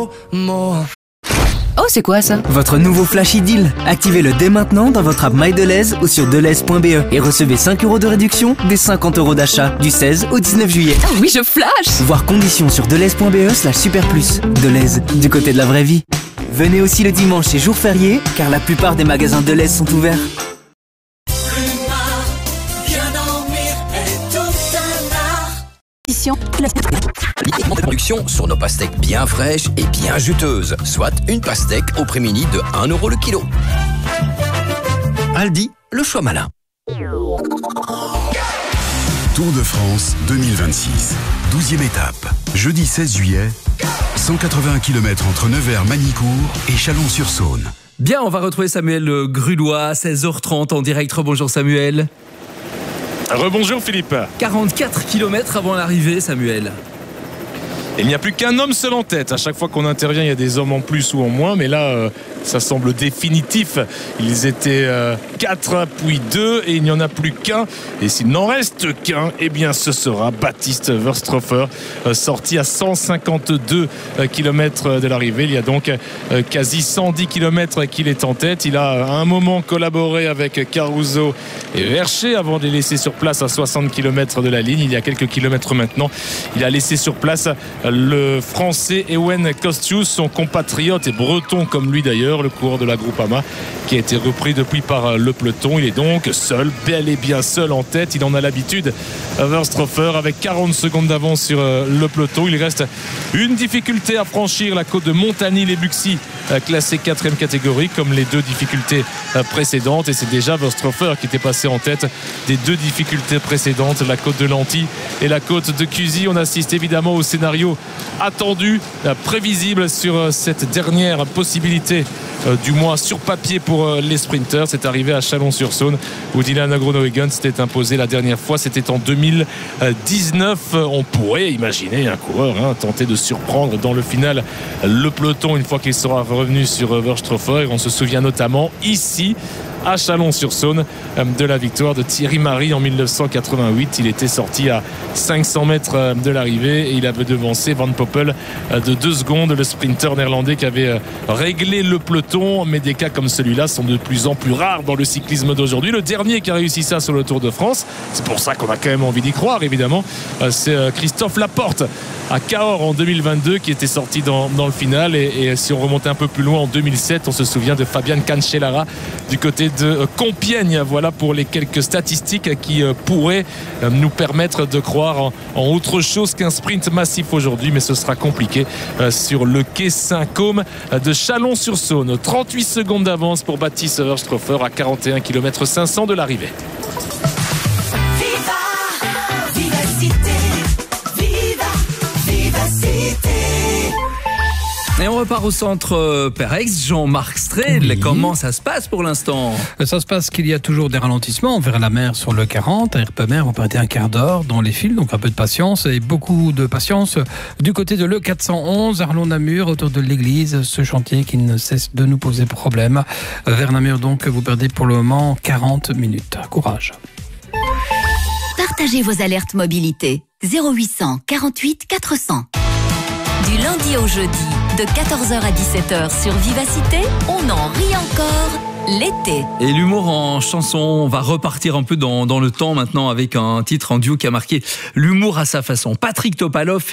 Oh, c'est quoi ça? Votre nouveau Flash Deal. Activez-le dès maintenant dans votre app MyDeleuze ou sur deleuze.be et recevez 5 € de réduction des 50 € d'achat du 16 au 19 juillet. Ah oui, je flash! Voir conditions sur deleuze.be/super plus. Deleuze, du côté de la vraie vie. Venez aussi le dimanche et jour férié, car la plupart des magasins Deleuze sont ouverts. Production sur nos pastèques bien fraîches et bien juteuses, soit une pastèque au prix mini de 1 € le kilo. Aldi, le choix malin. Tour de France 2026, 12e étape. Jeudi 16 juillet, 181 km entre Nevers-Manicourt et Chalon-sur-Saône. Bien, on va retrouver Samuel Grulois, 16h30 en direct. Rebonjour Samuel. Rebonjour Philippe. 44 km avant l'arrivée, Samuel. Il n'y a plus qu'un homme seul en tête. À chaque fois qu'on intervient, il y a des hommes en plus ou en moins. Mais là, ça semble définitif. Ils étaient 4, puis 2, et il n'y en a plus qu'un. Et s'il n'en reste qu'un, eh bien, ce sera Baptiste Wörstrofer, sorti à 152 km de l'arrivée. Il y a donc quasi 110 km qu'il est en tête. Il a à un moment collaboré avec Caruso et Verchet avant de les laisser sur place à 60 km de la ligne. Il y a quelques kilomètres maintenant, il a laissé sur place le français Ewen Kostjus, son compatriote et breton comme lui d'ailleurs, le coureur de la Groupama, qui a été repris depuis par le peloton. Il est donc seul, bel et bien seul en tête. Il en a l'habitude, Wörstrofer, avec 40 secondes d'avance sur le peloton. Il reste une difficulté à franchir, la côte de Montagny-les-Buxy, classée 4e catégorie, comme les deux difficultés précédentes. Et c'est déjà Wörstrofer qui était passé en tête des deux difficultés précédentes, la côte de Lanty et la côte de Cusy. On assiste évidemment au scénario attendu, prévisible sur cette dernière possibilité, du moins sur papier pour les sprinters. C'est arrivé à Chalon-sur-Saône où Dylan Groenewegen s'était imposé la dernière fois, c'était en 2019. On pourrait imaginer un coureur tenter de surprendre dans le final le peloton une fois qu'il sera revenu sur Wörstrofer. On se souvient notamment ici à Chalon-sur-Saône de la victoire de Thierry Marry en 1988. Il était sorti à 500 mètres de l'arrivée et il avait devancé Van Poppel de 2 secondes, le sprinter néerlandais qui avait réglé le peloton. Mais des cas comme celui-là sont de plus en plus rares dans le cyclisme d'aujourd'hui. Le dernier qui a réussi ça sur le Tour de France, c'est pour ça qu'on a quand même envie d'y croire évidemment, c'est Christophe Laporte à Cahors en 2022 qui était sorti dans le final. Et si on remontait un peu plus loin en 2007, on se souvient de Fabian Cancellara du côté de Compiègne. Voilà pour les quelques statistiques qui pourraient nous permettre de croire en autre chose qu'un sprint massif aujourd'hui, mais ce sera compliqué sur le quai Saint-Côme de Chalon-sur-Saône. 38 secondes d'avance pour Baptiste Wörstrofer à 41 km 500 de l'arrivée. Et on repart au centre Perex. Jean-Marc Strel, oui. Comment ça se passe pour l'instant? Ça se passe qu'il y a toujours des ralentissements vers la mer sur le 40. À Erpemer, on peut arrêter un quart d'heure dans les fils, donc un peu de patience et beaucoup de patience du côté de l'E411, Arlon-Namur, autour de l'église. Ce chantier qui ne cesse de nous poser problème. Vers Namur, donc, vous perdez pour le moment 40 minutes. Courage. Partagez vos alertes mobilité. 0800 48 400. Du lundi au jeudi, de 14h à 17h sur Vivacité, on en rit encore l'été. Et l'humour en chanson va repartir un peu dans le temps maintenant avec un titre en duo qui a marqué l'humour à sa façon. Patrick Topalov